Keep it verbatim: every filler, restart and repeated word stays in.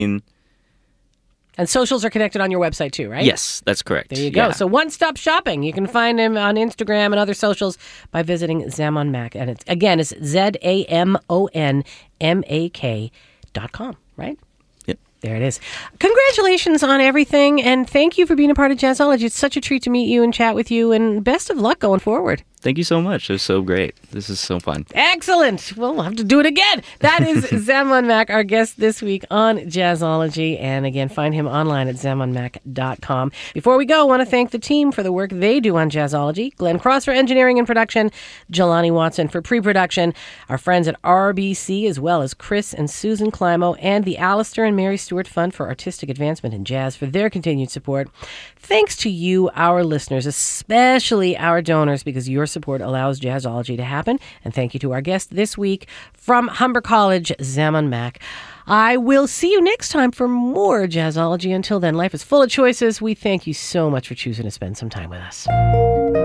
And socials are connected on your website too, right? Yes, that's correct. There you go. Yeah. So one-stop shopping. You can find him on Instagram and other socials by visiting Zamon Mak. And it's, again, it's Z A M O N M A K dot com, right? Yep. There it is. Congratulations on everything, and thank you for being a part of Jazzology. It's such a treat to meet you and chat with you, and best of luck going forward. Thank you so much. It was so great. This is so fun. Excellent. Well, we'll have to do it again. That is Zamon Mak, our guest this week on Jazzology. And again, find him online at zamon mak dot com. Before we go, I want to thank the team for the work they do on Jazzology. Glenn Cross for engineering and production, Jelani Watson for pre-production, our friends at R B C, as well as Chris and Susan Climo, and the Alistair and Mary Stewart Fund for Artistic Advancement in Jazz for their continued support. Thanks to you, our listeners, especially our donors, because your support allows Jazzology to happen. And thank you to our guest this week from Humber College, Zamon Mak. I will see you next time for more Jazzology. Until then, life is full of choices. We thank you so much for choosing to spend some time with us.